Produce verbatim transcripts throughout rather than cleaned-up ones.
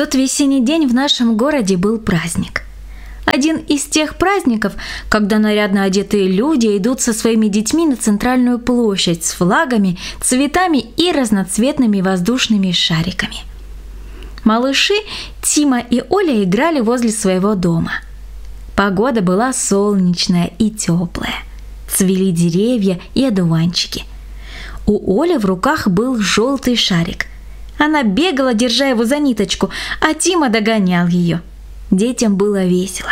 тот весенний день в нашем городе был праздник. Один из тех праздников, когда нарядно одетые люди идут со своими детьми на центральную площадь с флагами, цветами и разноцветными воздушными шариками. Малыши Тима и Оля играли возле своего дома. Погода была солнечная и теплая. Цвели деревья и одуванчики. У Оли в руках был желтый шарик. Она бегала, держа его за ниточку, а Тима догонял ее. Детям было весело.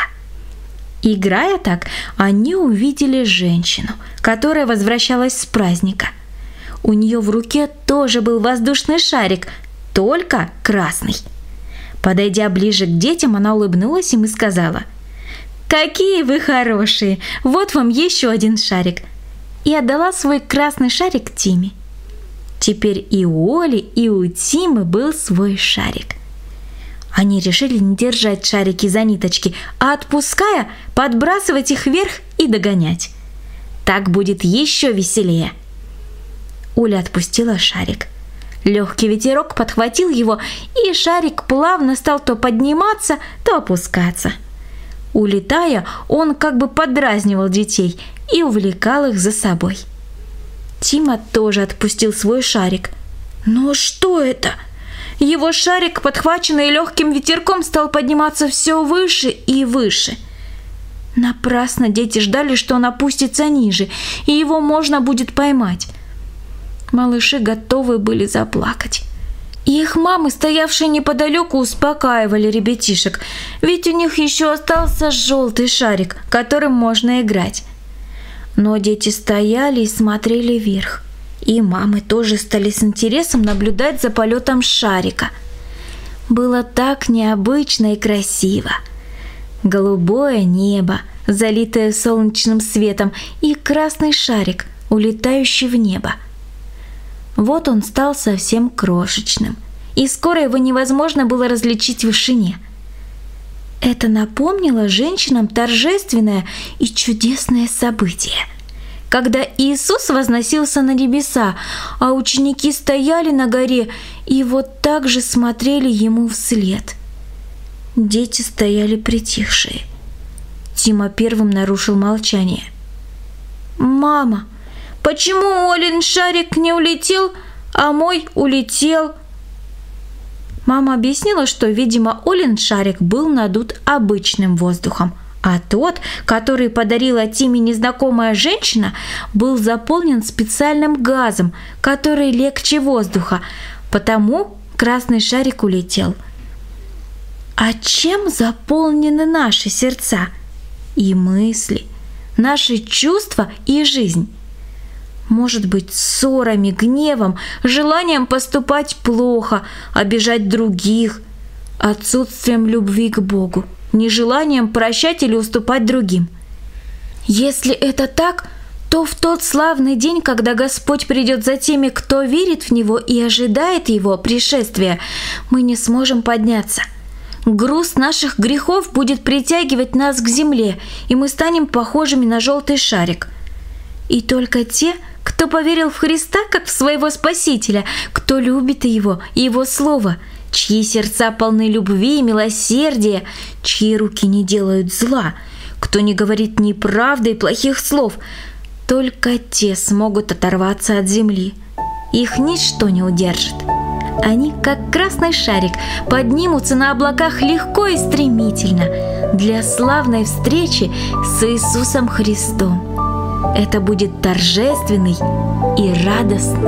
Играя так, они увидели женщину, которая возвращалась с праздника. У нее в руке тоже был воздушный шарик, только красный. Подойдя ближе к детям, она улыбнулась им и сказала: «Какие вы хорошие! Вот вам еще один шарик!» И отдала свой красный шарик Тиме. Теперь и у Оли, и у Тимы был свой шарик. Они решили не держать шарики за ниточки, а отпуская, подбрасывать их вверх и догонять. Так будет еще веселее. Оля отпустила шарик. Легкий ветерок подхватил его, и шарик плавно стал то подниматься, то опускаться. Улетая, он как бы подразнивал детей и увлекал их за собой. Тима тоже отпустил свой шарик. Но что это? Его шарик, подхваченный легким ветерком, стал подниматься все выше и выше. Напрасно дети ждали, что он опустится ниже, и его можно будет поймать. Малыши готовы были заплакать. И их мамы, стоявшие неподалеку, успокаивали ребятишек, ведь у них еще остался желтый шарик, которым можно играть. Но дети стояли и смотрели вверх. И мамы тоже стали с интересом наблюдать за полетом шарика. Было так необычно и красиво. Голубое небо, залитое солнечным светом, и красный шарик, улетающий в небо. Вот он стал совсем крошечным, и скоро его невозможно было различить в вышине. Это напомнило женщинам торжественное и чудесное событие, когда Иисус возносился на небеса, а ученики стояли на горе и вот так же смотрели ему вслед. Дети стояли притихшие. Тима первым нарушил молчание. «Мама, почему Олин шарик не улетел, а мой улетел?» Мама объяснила, что, видимо, Олин шарик был надут обычным воздухом, а тот, который подарила Тиме незнакомая женщина, был заполнен специальным газом, который легче воздуха, потому красный шарик улетел. А чем заполнены наши сердца и мысли, наши чувства и жизнь? Может быть, ссорами, гневом, желанием поступать плохо, обижать других, отсутствием любви к Богу, нежеланием прощать или уступать другим. Если это так, то в тот славный день, когда Господь придет за теми, кто верит в Него и ожидает Его пришествия, мы не сможем подняться. Груз наших грехов будет притягивать нас к земле, и мы станем похожими на желтый шарик. И только те, кто поверил в Христа как в своего Спасителя, кто любит Его и Его Слово, чьи сердца полны любви и милосердия, чьи руки не делают зла, кто не говорит неправды и плохих слов, только те смогут оторваться от земли. Их ничто не удержит. Они, как красный шарик, поднимутся на облаках легко и стремительно для славной встречи с Иисусом Христом. Это будет торжественный и радостный